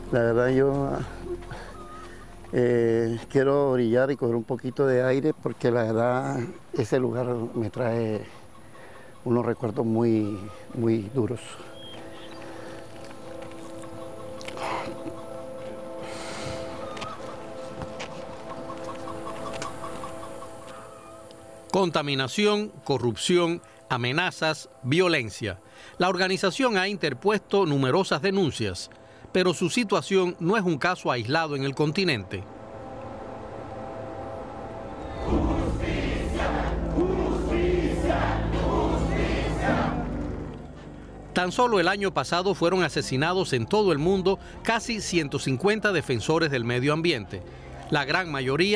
La verdad yo quiero brillar y coger un poquito de aire porque la verdad ese lugar me trae unos recuerdos muy duros. Contaminación, corrupción, amenazas, violencia. La organización ha interpuesto numerosas denuncias, pero su situación no es un caso aislado en el continente. Tan solo el año pasado fueron asesinados en todo el mundo casi 150 defensores del medio ambiente. La gran mayoría